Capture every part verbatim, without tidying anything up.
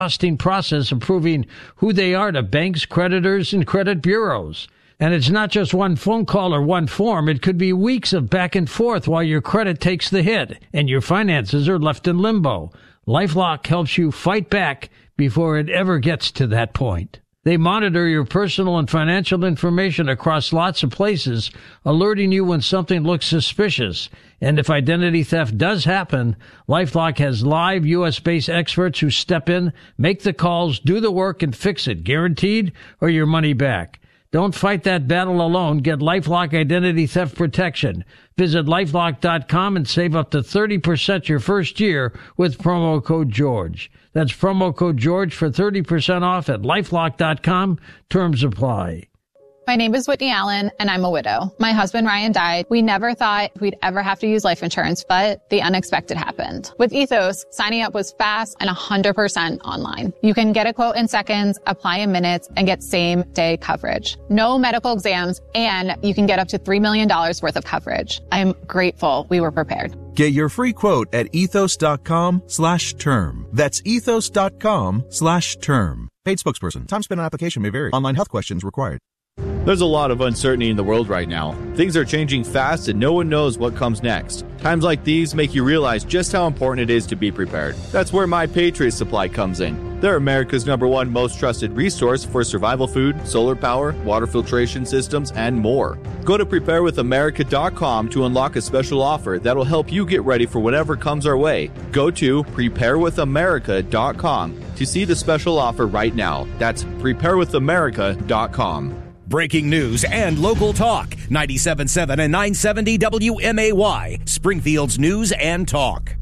costing process of proving who they are to banks, creditors, and credit bureaus. And it's not just one phone call or one form. It could be weeks of back and forth while your credit takes the hit and your finances are left in limbo. LifeLock helps you fight back before it ever gets to that point. They monitor your personal and financial information across lots of places, alerting you when something looks suspicious. And if identity theft does happen, LifeLock has live U S-based experts who step in, make the calls, do the work, and fix it, guaranteed, or your money back. Don't fight that battle alone. Get LifeLock Identity Theft Protection. Visit LifeLock dot com and save up to thirty percent your first year with promo code George. That's promo code George for thirty percent off at LifeLock dot com. Terms apply. My name is Whitney Allen, and I'm a widow. My husband, Ryan, died. We never thought we'd ever have to use life insurance, but the unexpected happened. With Ethos, signing up was fast and one hundred percent online. You can get a quote in seconds, apply in minutes, and get same-day coverage. No medical exams, and you can get up to three million dollars worth of coverage. I'm grateful we were prepared. Get your free quote at ethos dot com slash term. That's ethos dot com slash term. Paid spokesperson. Time spent on application may vary. Online health questions required. There's a lot of uncertainty in the world right now. Things are changing fast and no one knows what comes next. Times like these make you realize just how important it is to be prepared. That's where My Patriot Supply comes in. They're America's number one most trusted resource for survival food, solar power, water filtration systems, and more. Go to prepare with america dot com to unlock a special offer that'll help you get ready for whatever comes our way. Go to prepare with america dot com to see the special offer right now. That's prepare with america dot com. Breaking news and local talk. ninety-seven point seven and nine seventy W M A Y. Springfield's News and Talk.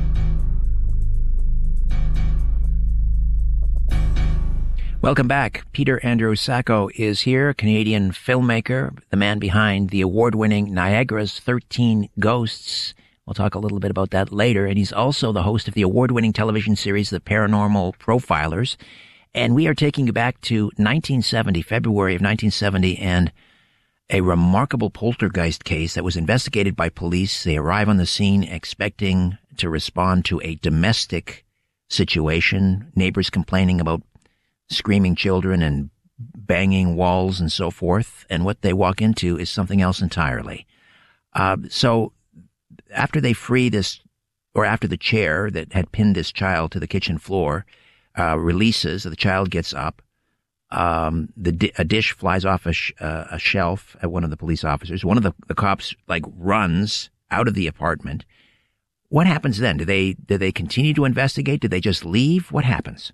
Welcome back. Peter Andrew Sacco is here, Canadian filmmaker, the man behind the award-winning Niagara's thirteen Ghosts. We'll talk a little bit about that later. And he's also the host of the award-winning television series, The Paranormal Profilers. And we are taking you back to nineteen seventy, February of nineteen seventy, and a remarkable poltergeist case that was investigated by police. They arrive on the scene expecting to respond to a domestic situation, neighbors complaining about screaming children and banging walls and so forth. And what they walk into is something else entirely. Uh, so after they free this, or after the chair that had pinned this child to the kitchen floor Uh, releases, the child gets up, um, the di- a dish flies off a, sh- uh, a shelf at one of the police officers. One of the, the cops, like, runs out of the apartment. What happens then? Do they, do they continue to investigate? Do they just leave? What happens?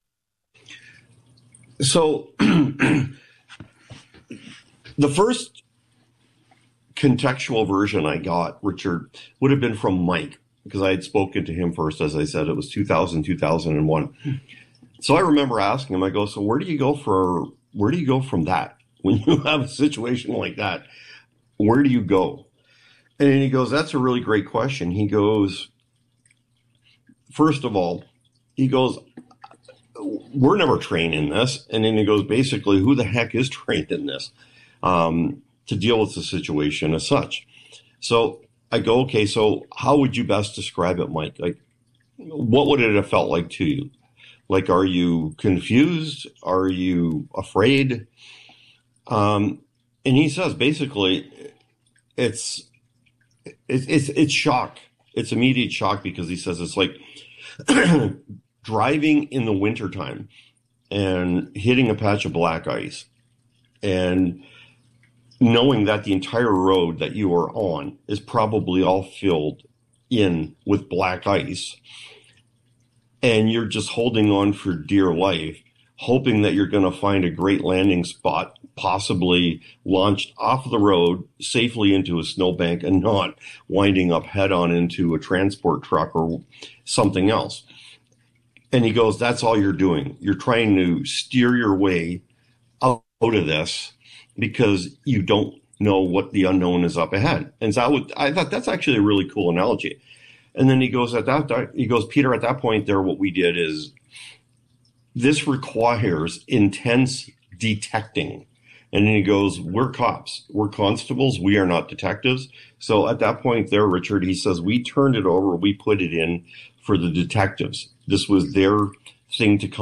So, the first contextual version I got, Richard, would have been from Mike, because I had spoken to him first. As I said, it was two thousand, two thousand one. So I remember asking him, I go, so where do you go for, where do you go from that? When you have a situation like that, where do you go? And he goes, that's a really great question. He goes, first of all, he goes, we're never trained in this. And then he goes, basically, who the heck is trained in this um, to deal with the situation as such? So I go, okay, so how would you best describe it, Mike? Like, what would it have felt like to you? Like, are you confused? Are you afraid? Um, and he says, basically, it's, it's, it's, it's shock. It's immediate shock, because he says it's like driving in the wintertime and hitting a patch of black ice and knowing that the entire road that you are on is probably all filled in with black ice, and you're just holding on for dear life, hoping that you're going to find a great landing spot, possibly launched off the road safely into a snowbank and not winding up head on into a transport truck or something else. And he goes, that's all you're doing. You're trying to steer your way out of this, because you don't know what the unknown is up ahead. And so I, would, I thought that's actually a really cool analogy. And then he goes, at that, he goes, Peter, at that point there, what we did is this requires intense detecting. And then he goes, we're cops, we're constables, we are not detectives. So at that point there, Richard, he says, we turned it over, we put it in for the detectives. This was their thing to